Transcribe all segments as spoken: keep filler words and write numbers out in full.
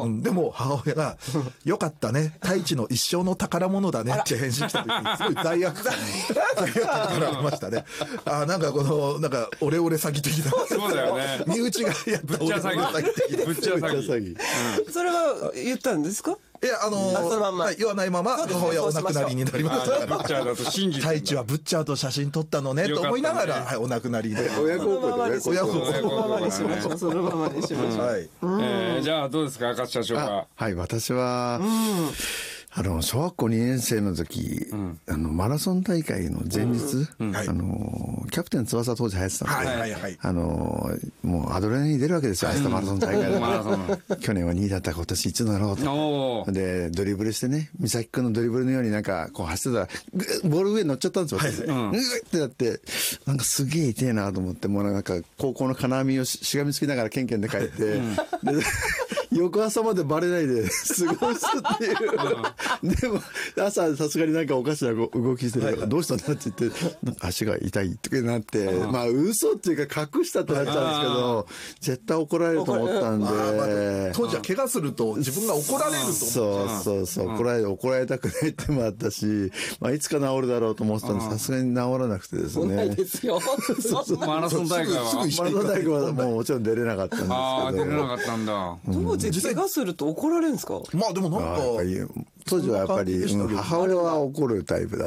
うん、でも母親が「よかったね、太一の一生の宝物だね」って返信した時にすごい罪悪感罪悪感からありましたね。あ、なんかこのなんかオレオレ詐欺的な、 そうだよね、 身内がやったオレオレ詐欺的な、 ぶっちゃ詐欺、 うん、それは言ったんですか？ いや、あのー、そのまんま、はい、言わないまま母親お亡くなりになりましたから、 ブッチャーだと信じて、 太一はブッチャーと写真撮ったのねと思いながら、はい、お亡くなりで、 親孝行で親孝行、 そのままにしましょう、そのままにしましょう。 はい、 えー、じゃあどうですか、赤社長が。 はい、私は、うん、あの小学校にねん生の時、うん、あのマラソン大会の前日、うんうん、あのキャプテン翼当時流行ってたんですけど、はいはいはい、あのもうアドレナリン出るわけですよ、明日マラソン大会で去年はにいだったから今年いちいだろうと、でドリブルしてね、美咲君のドリブルのようになんかこう走ってたらボール上に乗っちゃったんですよ、はいはい、うってなってなんかすげえ痛えなと思って、もうなんか高校の金網をしがみつきながらケンケンで帰って、うん、で翌朝までバレないで過ごすっていうでも朝さすがになんかおかしな動きしてるから、はい、どうしたんだって言ってなんか足が痛いとかなって、まあ嘘っていうか隠したってなっちゃうんですけど、絶対怒られると思ったんで、まあ、 当時は怪我すると自分が怒られると思って、 そうそうそう、怒られ怒られたくないってもあったし、まあ、いつか治るだろうと思ってたんで、さすがに治らなくてですね。 ないですよマラソン大会はマラソン大会はもうもちろん出れなかったんですけど。 ああ、出れなかったんだ。 当時怪我すると怒られるんですか？ まあでもなんか当時はやっぱり、うん、母親は怒るタイプだった。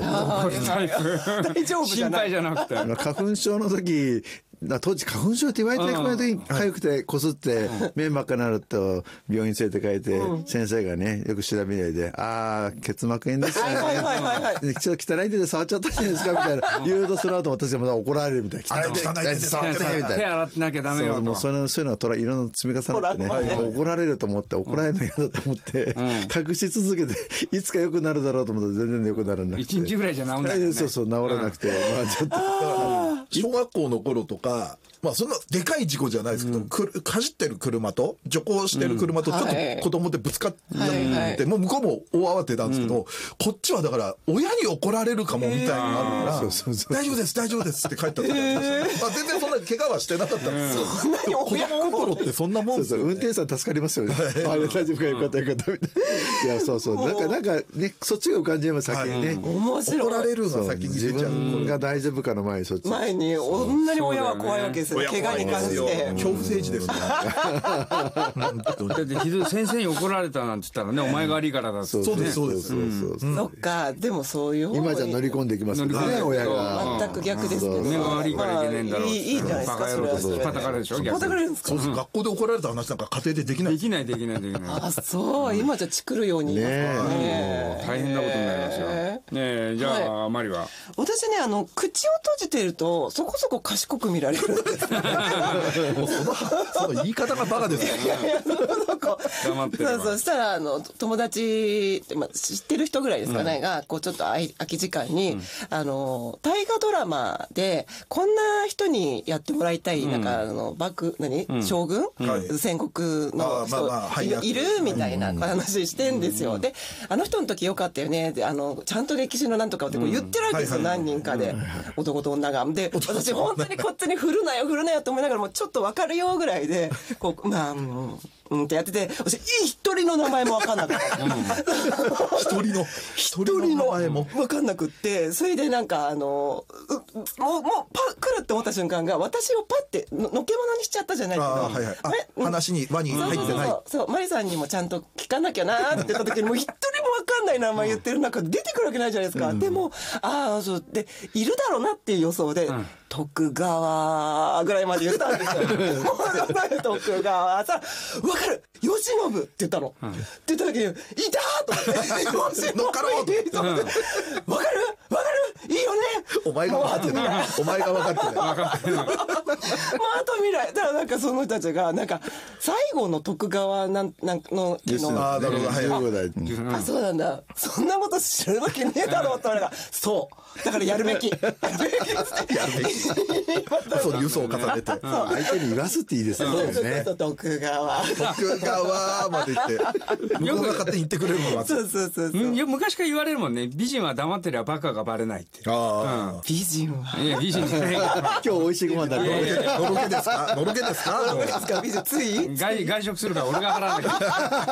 怒るタイプ。 大丈夫じゃない。 心配じゃなくて。 花粉症の時、当時花粉症って言われてない時に痒くてこすって目真っ赤になると病院連れて帰って、先生がねよく調べないで、ああ結膜炎ですよね、 はいはいはいはい、 ちょっと汚い手で触っちゃったじゃないですかみたいな言うと、その後私がまた怒られるみたいな、 汚い手で触ってないみたいな、 手洗ってなきゃダメよと、 もうそういうのそういうのはトラいろんな積み重なってね、はいはい、怒られると思って怒られるの嫌だと思って、うん、隠し続けていつか良くなるだろうと思ったら全然良くならなくて、 一日ぐらいじゃ治んない、ね、 そうそう治らなくて、うん、まあちょっと小学校の頃とか、まあそんなでかい事故じゃないですけど、うん、く走ってる車と徐行してる車とちょっと子供でぶつかって、うんはい、もう向こうも大慌てなんですけど、うん、こっちはだから親に怒られるかもみたいになるから、大丈夫です大丈夫ですって帰ったとか、えー、まあ全然そんな怪我はしてなかったんですよ、そんなに子供の頃ってそんなもんですよ、ね、 そうそう、運転手さん助かりますよねあれ大丈夫かよかったよかったみたいな、いやそうそう、なんかなんかねそっちが浮かんじゃいます先にね、はい、 面白い、 怒られるのは先に出ちゃう、 自分が大丈夫かの前にそっち前にこんなに親は怖いわけですよ、怪我に関して恐怖政治ですねだってひどい、先生に怒られたなんて言ったらね、お前が悪いからだって、 そうですそうですそうです、そっか、でもそういう今じゃ乗り込んでいきますけどね、親が全く逆ですけど、 目が悪いからいけねえんだろう、 いいじゃないですか、それはそれで叩かれるでしょ、 叩かれるんですか、 そうです、学校で怒られた話なんか家庭でできないできないできないできない、 あ、そう、今じゃチクるように言いますからね、 大変なことになりますよねえ、じゃあマリは。 私ね、あの口を閉じてるとそこそこ賢く見られるんですもうそのその言い方がバカですよね。いやいや、そこ黙ってれば、 そうそうしたらあの友達、まあ、知ってる人ぐらいですかね、うん、がこうちょっと空き時間に、うん、あの大河ドラマでこんな人にやってもらいたい、うん、なんかあの幕何、うん、将軍、うん、戦国の人、まあまあ、いるみたいな話してんですよ、うん、であの人の時よかったよねで、あのちゃんと歴史のなんとかってこう言ってるわけですよ、うん、何人かで、男と女がで、私本当にこっちに振るなよ振るなよと思いながらもちょっと分かるよぐらいでこうまあうんうんってやってて、私一人の名前も分かんなかった一人の一人の名前も分かんなくって、それでなんかあのもうもうパ来るって思った瞬間が私をパッてののけ者にしちゃったじゃないですか、 あ、はいはい、あ、話に輪に入ってない、そうそうそう、マリさんにもちゃんと聞かなきゃなって言った時にもう一人も分かんない名前言ってる中で出てくるわけないじゃないですか、うん、でもああそうでいるだろうなっていう予想で、うん、徳川ぐらいまで言ったんですよ徳川さ分かる慶喜って言ったの、うん、って言った時にいたと思って乗っかろうって言ったの、うん、分かる分かるいいよね、 お前が分かってるお前が分かってる分かってるまああと未来だからなんかその人たちがなんか最後の徳川なんなんのああなるほど、はいはい、あそうなんだ、そんなこと知るわけねえだろうって俺がそうだからやるべきやるべきやるべきそう輸送を重ねて相手に言わすっていいですよね、 徳川徳川まで言って向こうが勝手に言ってくれるのはそうそうそうそう、 昔から言われるもんね、美人は黙ってりゃバカがバレないって。 あ、 うん、美人はいや美人じゃない今日美味しいご飯だね、 のろけですかのろけですかのろけですか美人つい外外食するから俺が払わなきゃ